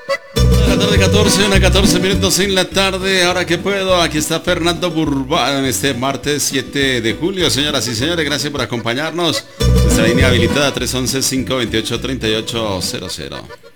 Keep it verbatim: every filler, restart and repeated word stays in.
La tarde catorce, una catorce minutos en la tarde. Ahora que puedo, aquí está Fernando Burbano en este martes siete de julio. Señoras y señores, gracias por acompañarnos. Nuestra línea habilitada tres once, cinco veintiocho, treinta y ocho cero cero.